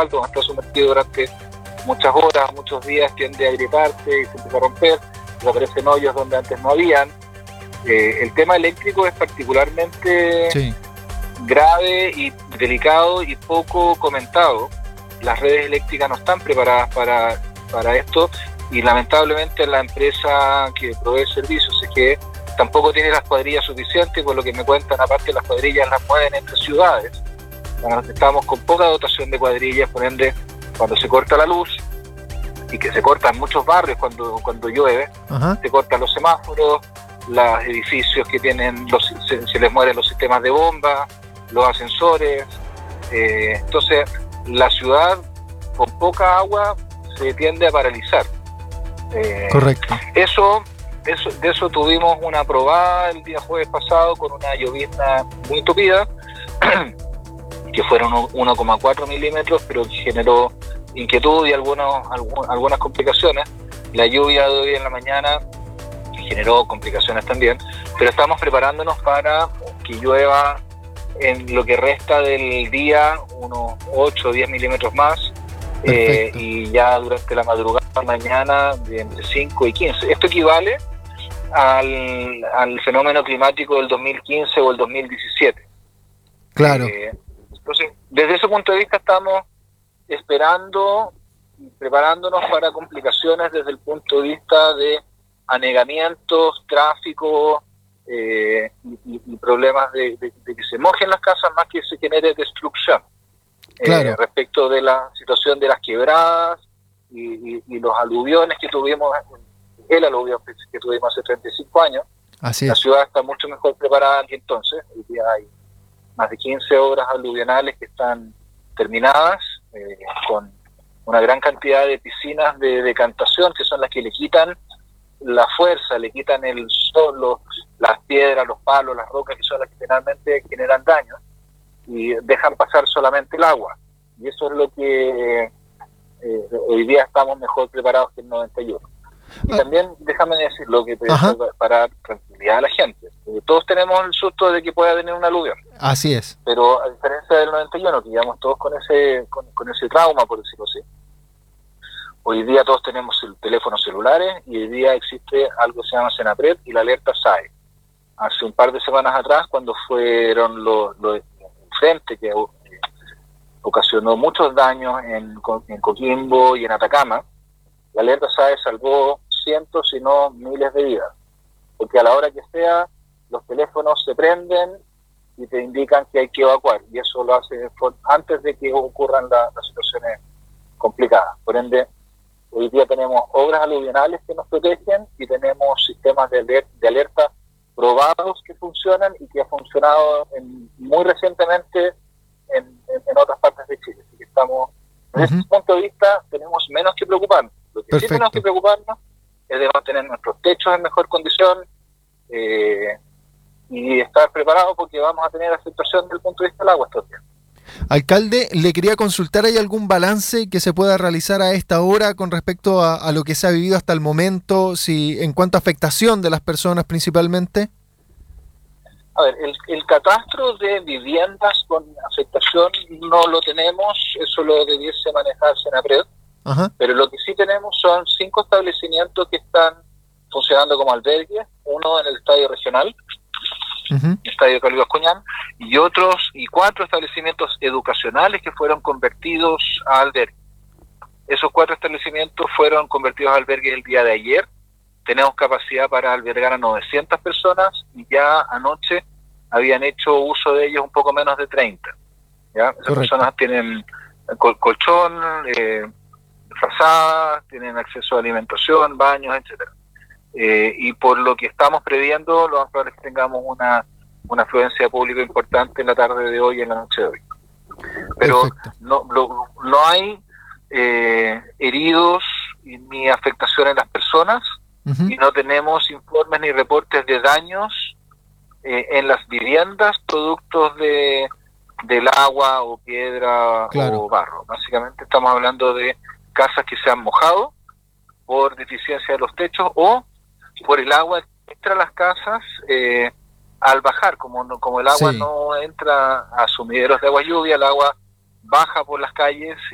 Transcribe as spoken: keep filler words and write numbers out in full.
asfalto, cuando está sumergido durante muchas horas, muchos días, tiende a agrietarse y se empieza a romper, y aparecen hoyos donde antes no habían. Eh, el tema eléctrico es particularmente sí. grave y delicado y poco comentado. Las redes eléctricas no están preparadas para, para esto, y lamentablemente la empresa que provee servicios es que tampoco tiene las cuadrillas suficientes, por lo que me cuentan, aparte las cuadrillas las mueven entre ciudades. Estamos con poca dotación de cuadrillas, por ende, cuando se corta la luz, y que se cortan muchos barrios cuando, cuando llueve, Ajá. se cortan los semáforos, los edificios que tienen, los, se, se les mueren los sistemas de bomba, los ascensores, eh, entonces la ciudad con poca agua se tiende a paralizar. Eh, Correcto. Eso, eso, de eso tuvimos una probada el día jueves pasado con una llovizna muy tupida, que fueron uno coma cuatro milímetros, pero que generó inquietud y algunos, algunas, algunas complicaciones. La lluvia de hoy en la mañana generó complicaciones también, pero estamos preparándonos para que llueva en lo que resta del día unos ocho o diez milímetros más, eh, y ya durante la madrugada mañana de entre cinco y quince. Esto equivale al, al fenómeno climático del dos mil quince o el dos mil diecisiete. Claro. Eh, entonces, desde ese punto de vista estamos esperando y preparándonos para complicaciones desde el punto de vista de anegamientos, tráfico, eh, y, y problemas de, de, de que se mojen las casas más que se genere destrucción. Claro. Eh, respecto de la situación de las quebradas y, y, y los aluviones que tuvimos, el aluvión que tuvimos hace treinta y cinco años, Así la es. ciudad está mucho mejor preparada que entonces. Hoy día hay más de quince obras aluvionales que están terminadas, eh, con una gran cantidad de piscinas de decantación, que son las que le quitan la fuerza, le quitan el sol, las piedras, los palos, las rocas, que son las que finalmente generan daño, y dejan pasar solamente el agua. Y eso es lo que eh, hoy día estamos mejor preparados que en noventa y uno. Y ah. también, déjame decir lo que para tranquilidad a la gente. Eh, todos tenemos el susto de que pueda venir un aluvión. Así es. Pero a diferencia del noventa y uno, que llevamos todos con ese, con, con ese trauma, por decirlo así, hoy día todos tenemos el teléfonos celulares, y hoy día existe algo que se llama Senapred y la alerta S A E. Hace un par de semanas atrás, cuando fueron los, los frente que eh, ocasionó muchos daños en, en Coquimbo y en Atacama, la alerta S A E salvó cientos, si no miles de vidas, porque a la hora que sea, los teléfonos se prenden y te indican que hay que evacuar, y eso lo hace antes de que ocurran la, las situaciones complicadas. Por ende, hoy día tenemos obras aluvionales que nos protegen y tenemos sistemas de, aler- de alerta probados que funcionan y que ha funcionado en, muy recientemente en, en, en otras partes de Chile. Así que estamos, desde uh-huh. ese punto de vista, tenemos menos que preocuparnos. Lo que Perfecto. sí tenemos que preocuparnos es de mantener nuestros techos en mejor condición, eh, y estar preparados, porque vamos a tener afectación desde el punto de vista del agua estos días. Alcalde, le quería consultar, ¿hay algún balance que se pueda realizar a esta hora con respecto a, a lo que se ha vivido hasta el momento, si en cuanto a afectación de las personas principalmente? A ver, el, el catastro de viviendas con afectación no lo tenemos, eso lo debiese manejar Senapred, Ajá. pero lo que sí tenemos son cinco establecimientos que están funcionando como albergues, uno en el estadio regional, Uh-huh. Estadio Carlos Bascuñán, y otros y cuatro establecimientos educacionales que fueron convertidos a albergues. Esos cuatro establecimientos fueron convertidos a albergues el día de ayer. Tenemos capacidad para albergar a novecientas personas, y ya anoche habían hecho uso de ellos un poco menos de treinta. ¿Ya? Esas Correcto. personas tienen col- colchón, eh, frazadas, tienen acceso a alimentación, baños, etcétera. Eh, y por lo que estamos previendo, lo más probable es que tengamos una, una afluencia de público importante en la tarde de hoy y en la noche de hoy. Pero no, lo, no hay eh, heridos ni afectación en las personas, uh-huh. y no tenemos informes ni reportes de daños eh, en las viviendas productos de del agua o piedra claro. o barro. Básicamente estamos hablando de casas que se han mojado por deficiencia de los techos o por el agua que entra a las casas eh, al bajar, como no, como el agua sí. no entra a sumideros de agua lluvia, el agua baja por las calles